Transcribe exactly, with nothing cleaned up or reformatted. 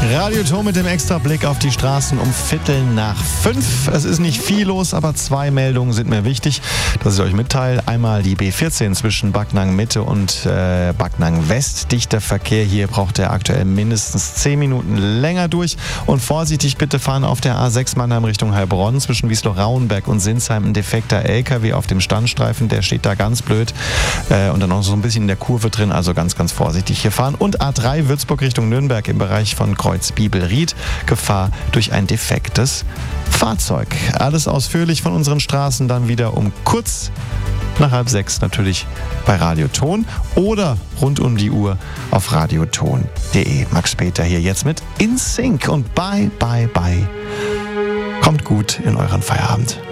Radio Ton mit dem Extrablick auf die Straßen um Viertel nach fünf. Es ist nicht viel los, aber zwei Meldungen sind mir wichtig, dass ich euch mitteile. Einmal die B vierzehn zwischen Backnang Mitte und äh, Backnang West. Dichter Verkehr, hier braucht er aktuell mindestens zehn Minuten länger durch. Und vorsichtig bitte fahren auf der A sechs Mannheim Richtung Heilbronn zwischen Wiesloch-Rauenberg und Sinsheim ein defekter L K W auf dem Standstreifen. Der steht da ganz blöd äh, und dann auch so ein bisschen in der Kurve drin, also ganz, ganz vorsichtig hier fahren. Und A drei Würzburg Richtung Nürnberg im Bereich von Kreuz-Biebel-Ried. Gefahr durch ein defektes Fahrzeug. Alles ausführlich von unseren Straßen dann wieder um kurz nach halb sechs natürlich bei Radioton oder rund um die Uhr auf radioton punkt de. Max Peter hier jetzt mit In Sync und bye, bye, bye. Kommt gut in euren Feierabend.